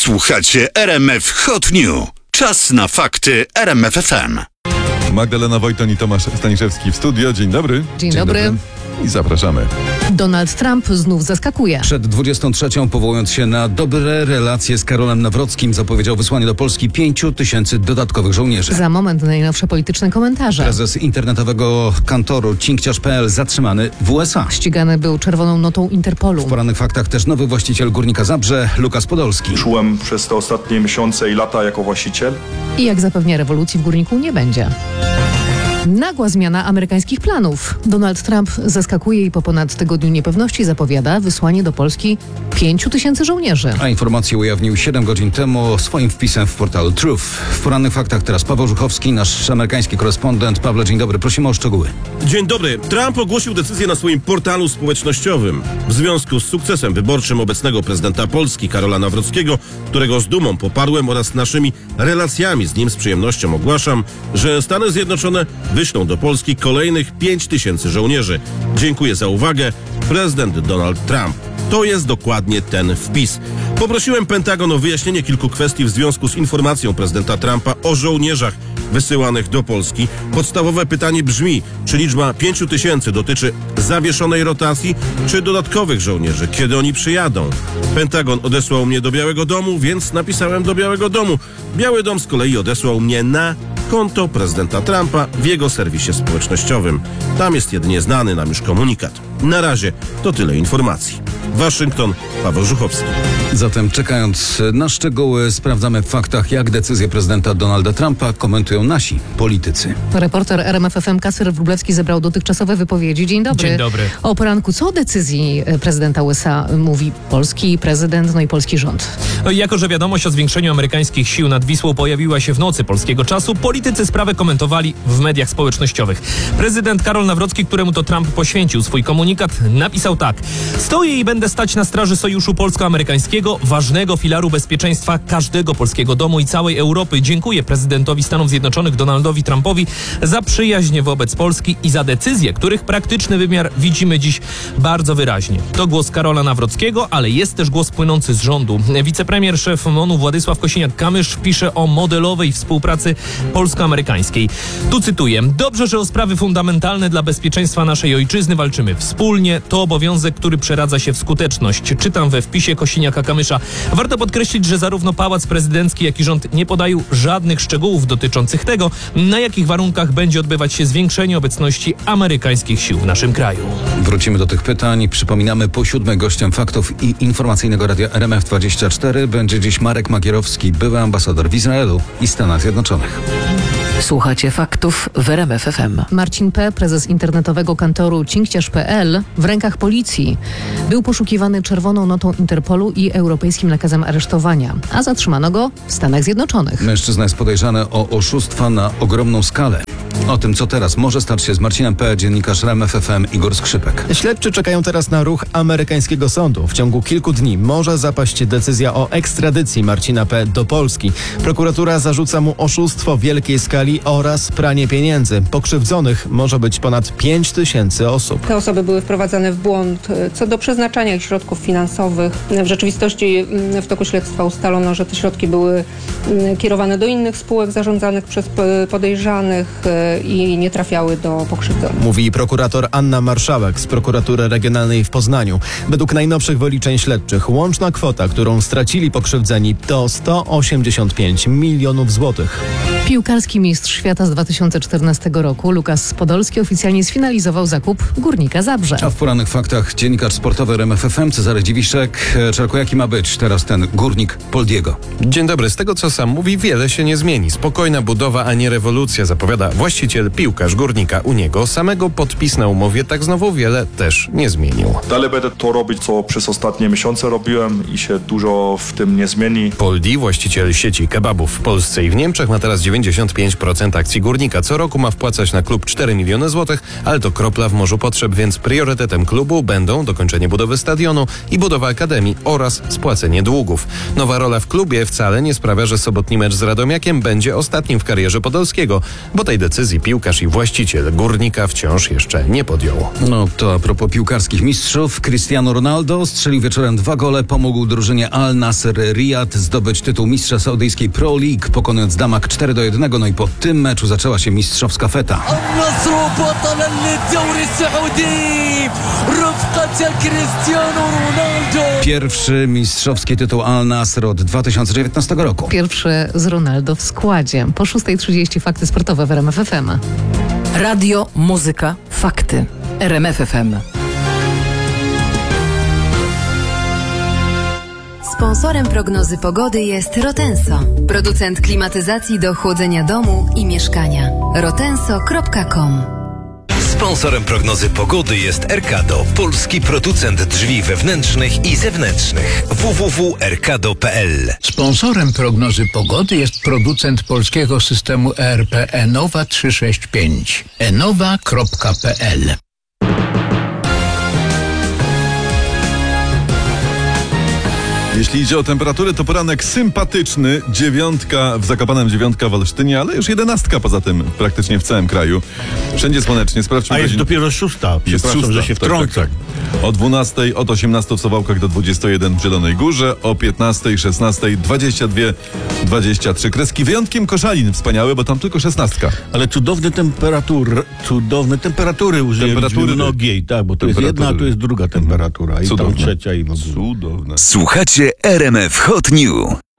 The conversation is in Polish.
Słuchacie RMF Hot News. Czas na fakty RMF FM. Magdalena Wojton i Tomasz Staniszewski w studio. Dzień dobry. Dzień dobry. I zapraszamy. Donald Trump znów zaskakuje. Przed 23, powołując się na dobre relacje z Karolem Nawrockim, zapowiedział wysłanie do Polski 5 000 dodatkowych żołnierzy. Za moment najnowsze polityczne komentarze. Prezes internetowego kantoru cinkciarz.pl zatrzymany w USA. Ścigany był czerwoną notą Interpolu. W porannych faktach też nowy właściciel Górnika Zabrze, Lukas Podolski. Czułem przez te ostatnie miesiące i lata jako właściciel. I jak zapewnia, rewolucji w Górniku nie będzie. Nagła zmiana amerykańskich planów. Donald Trump zaskakuje i po ponad tygodniu niepewności zapowiada wysłanie do Polski 5 000 żołnierzy. A informację ujawnił 7 godzin temu swoim wpisem w portalu Truth. W porannych faktach teraz Paweł Żuchowski, nasz amerykański korespondent. Pawle, dzień dobry. Prosimy o szczegóły. Dzień dobry. Trump ogłosił decyzję na swoim portalu społecznościowym. W związku z sukcesem wyborczym obecnego prezydenta Polski Karola Nawrockiego, którego z dumą poparłem, oraz naszymi relacjami z nim z przyjemnością ogłaszam, że Stany Zjednoczone wyślą do Polski kolejnych 5 000 żołnierzy. Dziękuję za uwagę. Prezydent Donald Trump. To jest dokładnie ten wpis. Poprosiłem Pentagon o wyjaśnienie kilku kwestii w związku z informacją prezydenta Trumpa o żołnierzach wysyłanych do Polski. Podstawowe pytanie brzmi, czy liczba 5 000 dotyczy zawieszonej rotacji, czy dodatkowych żołnierzy, kiedy oni przyjadą. Pentagon odesłał mnie do Białego Domu, więc napisałem do Białego Domu. Biały Dom z kolei odesłał mnie na konto prezydenta Trumpa w jego serwisie społecznościowym. Tam jest jedynie znany nam już komunikat. Na razie to tyle informacji. Waszyngton, Paweł Żuchowski. Zatem czekając na szczegóły, sprawdzamy w faktach, jak decyzję prezydenta Donalda Trumpa komentują nasi politycy. Reporter RMF FM Kasper Wróblewski zebrał dotychczasowe wypowiedzi. Dzień dobry. Dzień dobry. O poranku, co o decyzji prezydenta USA mówi polski prezydent, no i polski rząd? Jako że wiadomość o zwiększeniu amerykańskich sił nad Wisłą pojawiła się w nocy polskiego czasu, politycy sprawę komentowali w mediach społecznościowych. Prezydent Karol Nawrocki, któremu to Trump poświęcił swój komunikat, napisał tak: stoję i będę stać na straży sojuszu polsko-amerykańskiego, ważnego filaru bezpieczeństwa każdego polskiego domu i całej Europy. Dziękuję prezydentowi Stanów Zjednoczonych Donaldowi Trumpowi za przyjaźń wobec Polski i za decyzje, których praktyczny wymiar widzimy dziś bardzo wyraźnie. To głos Karola Nawrockiego, ale jest też głos płynący z rządu. Wicepremier, szef MON-u Władysław Kosiniak-Kamysz pisze o modelowej współpracy polsko-amerykańskiej. Tu cytuję: dobrze, że o sprawy fundamentalne dla bezpieczeństwa naszej ojczyzny walczymy wspólnie. To obowiązek, który przeradza się w skuteczność. Czytam we wpisie Kosiniaka-Kamysza. Warto podkreślić, że zarówno Pałac Prezydencki, jak i rząd nie podają żadnych szczegółów dotyczących tego, na jakich warunkach będzie odbywać się zwiększenie obecności amerykańskich sił w naszym kraju. Wrócimy do tych pytań. Przypominamy, po 7 gościem faktów i informacyjnego radia RMF24 będzie dziś Marek Magierowski, były ambasador w Izraelu i Stanach Zjednoczonych. Słuchacie faktów w RMF FM. Marcin P., prezes internetowego kantoru cinkciarz.pl, w rękach policji. Był poszukiwany czerwoną notą Interpolu i europejskim nakazem aresztowania, a zatrzymano go w Stanach Zjednoczonych. Mężczyzna jest podejrzany o oszustwa na ogromną skalę. O tym, co teraz może stać się z Marcinem P., dziennikarz RMF FM Igor Skrzypek. Śledczy czekają teraz na ruch amerykańskiego sądu. W ciągu kilku dni może zapaść decyzja o ekstradycji Marcina P. do Polski. Prokuratura zarzuca mu oszustwo wielkiej skali oraz pranie pieniędzy. Pokrzywdzonych może być ponad 5 000 osób. Te osoby były wprowadzane w błąd co do przeznaczania ich środków finansowych. W rzeczywistości w toku śledztwa ustalono, że te środki były kierowane do innych spółek zarządzanych przez podejrzanych i nie trafiały do pokrzywdzonych. Mówi prokurator Anna Marszałek z prokuratury regionalnej w Poznaniu. Według najnowszych wyliczeń śledczych łączna kwota, którą stracili pokrzywdzeni, to 185 milionów złotych. Piłkarski mistrz świata z 2014 roku Lukas Podolski oficjalnie sfinalizował zakup Górnika Zabrze. A w porannych faktach dziennikarz sportowy RMF FM Cezary Dziwiszek. Czarko, jaki ma być teraz ten Górnik Poldiego? Dzień dobry. Z tego, co sam mówi, wiele się nie zmieni. Spokojna budowa, a nie rewolucja, zapowiada właściciel, piłkarz Górnika. U niego samego podpis na umowie tak znowu wiele też nie zmienił. Dalej będę to robić, co przez ostatnie miesiące robiłem i się dużo w tym nie zmieni. Poldi, właściciel sieci kebabów w Polsce i w Niemczech, ma teraz 95% akcji Górnika. Co roku ma wpłacać na klub 4 miliony złotych, ale to kropla w morzu potrzeb, więc priorytetem klubu będą dokończenie budowy stadionu i budowa akademii oraz spłacenie długów. Nowa rola w klubie wcale nie sprawia, że sobotni mecz z Radomiakiem będzie ostatnim w karierze Podolskiego, bo tej decyzji decyzji piłkarz i właściciel Górnika wciąż jeszcze nie podjął. No to a propos piłkarskich mistrzów, Cristiano Ronaldo strzelił wieczorem 2 gole, pomógł drużynie Al Nasr Riyad zdobyć tytuł mistrza saudyjskiej Pro League, pokonując Damak 4-1. No i po tym meczu zaczęła się mistrzowska feta. Pierwszy mistrzowski tytuł Al Nasr od 2019 roku. Pierwszy z Ronaldo w składzie. Po 6:30 fakty sportowe w RMF FM. Radio, muzyka, fakty. RMF FM. Sponsorem prognozy pogody jest Rotenso, producent klimatyzacji do chłodzenia domu i mieszkania. rotenso.com. Sponsorem prognozy pogody jest Erkado, polski producent drzwi wewnętrznych i zewnętrznych. www.erkado.pl. Sponsorem prognozy pogody jest producent polskiego systemu ERP Enowa 365. enowa.pl. Jeśli idzie o temperaturę, to poranek sympatyczny. 9 w Zakopanem, 9 w Olsztynie, ale już 11 poza tym praktycznie w całym kraju. Wszędzie słonecznie. Sprawdźmy. A jest dopiero 6. Przepraszam, że się wtrącę. Tak. O 12, od 18 w Suwałkach do 21 w Zielonej Górze, o 15, 16, 22, 23. Kreski wyjątkiem Koszalin wspaniałe, bo tam tylko 16. Ale cudowne temperatury użyliśmy mnogiej, tak, bo to jest jedna, a tu jest druga temperatura. I tam trzecia i w ogóle. Cudowne. Słuchacie RMF Hot New.